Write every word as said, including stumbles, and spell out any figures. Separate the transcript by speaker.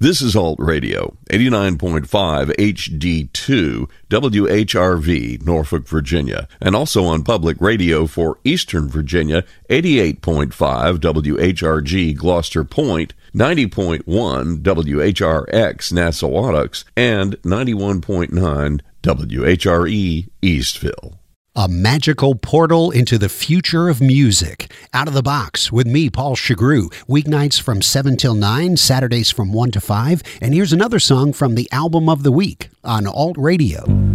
Speaker 1: This is Alt Radio, eighty-nine point five H D two, W H R V, Norfolk, Virginia, and also on public radio for Eastern Virginia, eighty-eight point five W H R G, Gloucester Point, ninety point one W H R X, Nassawadox, and ninety-one point nine W H R E, Eastville.
Speaker 2: A magical portal into the future of music. Out of the Box with me, Paul Chagru. Weeknights from seven till nine, Saturdays from one to five. And here's another song from the album of the week on Alt Radio.